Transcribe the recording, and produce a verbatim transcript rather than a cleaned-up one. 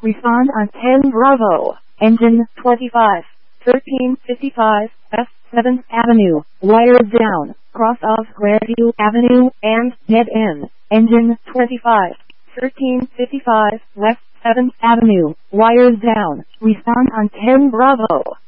Respond on ten Bravo. Engine twenty-five. thirteen fifty-five F seventh Avenue. Wires down. Cross off Grandview Avenue and dead end. Engine twenty-five. thirteen fifty-five West seventh Avenue. Wires down. Respond on ten Bravo.